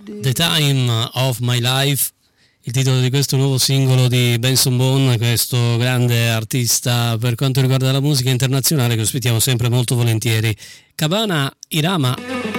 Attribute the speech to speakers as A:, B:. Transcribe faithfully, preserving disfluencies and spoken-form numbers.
A: The Time of My Life, il titolo di questo nuovo singolo di Benson Boone, questo grande artista per quanto riguarda la musica internazionale che ospitiamo sempre molto volentieri. Cabana Irama.